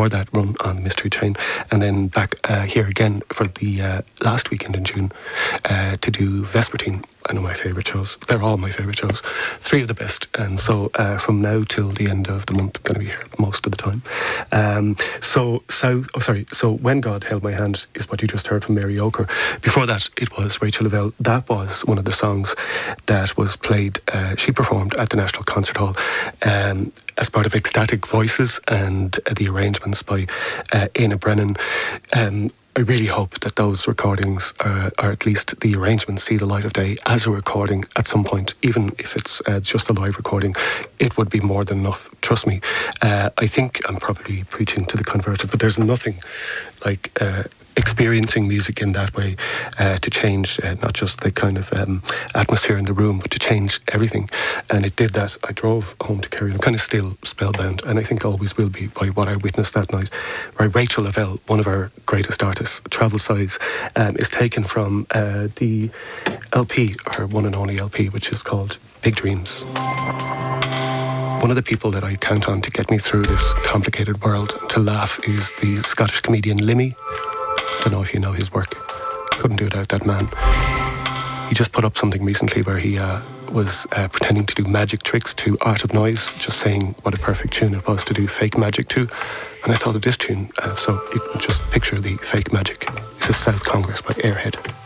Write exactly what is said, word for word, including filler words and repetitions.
before that run on Mystery Train, and then back uh, here again for the uh, last weekend in June uh, to do Vespertine. I know my favourite shows. They're all my favourite shows. Three of the best. And so uh, from now till the end of the month, I'm going to be here most of the time. Um, so, so, oh, sorry. So When God Held My Hand is what you just heard from Mary Oker. Before that, it was Rachel Lavelle. That was one of the songs that was played. Uh, she performed at the National Concert Hall um, as part of Ecstatic Voices and uh, the arrangements by uh, Éanna Brennan. Um, I really hope that those recordings, uh, or at least the arrangements, see the light of day as a recording at some point. Even if it's uh, just a live recording, it would be more than enough. Trust me. Uh, I think I'm probably preaching to the converted, but there's nothing like uh, experiencing music in that way uh, to change uh, not just the kind of um, atmosphere in the room, but to change everything. And it did that. I drove home to Kerry. I'm kind of still spellbound, and I think always will be, by what I witnessed that night. Right, Rachel Lavelle, one of our greatest artists, Travel Size, um, is taken from uh, the L P, her one and only L P, which is called Big Dreams. One of the people that I count on to get me through this complicated world to laugh is the Scottish comedian Limmy. Don't know if you know his work. Couldn't do it without that man. He just put up something recently where he uh, was uh, pretending to do magic tricks to Art of Noise, just saying what a perfect tune it was to do fake magic to. And I thought of this tune, uh, so you can just picture the fake magic. This is South Congress by Airhead.